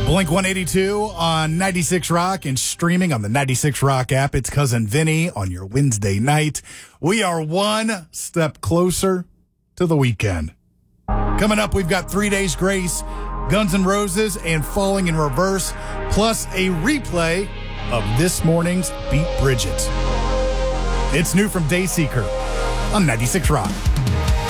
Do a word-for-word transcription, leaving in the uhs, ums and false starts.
Blink one eighty-two on ninety-six Rock and streaming on the ninety-six Rock app. It's Cousin Vinny on your Wednesday night. We are one step closer to the weekend. Coming up, we've got Three Days Grace, Guns N' Roses, and Falling in Reverse, plus a replay of this morning's Beat Bridget. It's new from Dayseeker on ninety-six Rock.